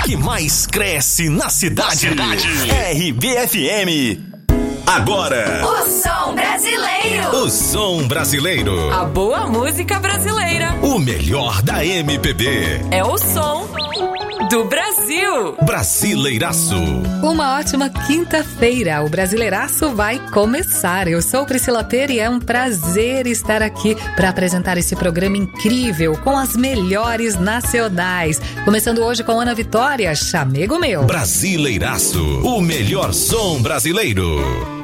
que mais cresce na cidade. RBFM. Agora, o som brasileiro. O som brasileiro. A boa música brasileira. O melhor da MPB. É o som do Brasil. Brasileiraço. Uma ótima quinta-feira. O Brasileiraço vai começar. Eu sou Priscila Pera e é um prazer estar aqui para apresentar esse programa incrível com as melhores nacionais. Começando hoje com Ana Vitória, Chamego Meu. Brasileiraço. O melhor som brasileiro.